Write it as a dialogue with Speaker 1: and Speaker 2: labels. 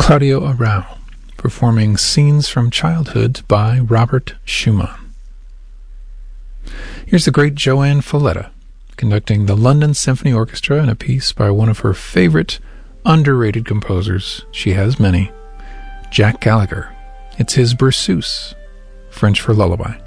Speaker 1: Claudio Arrau, performing Scenes from Childhood by Robert Schumann. Here's the great Joan Falletta, conducting the London Symphony Orchestra in a piece by one of her favorite, underrated composers. She has many. Jack Gallagher. It's his Berceuse, French for lullaby.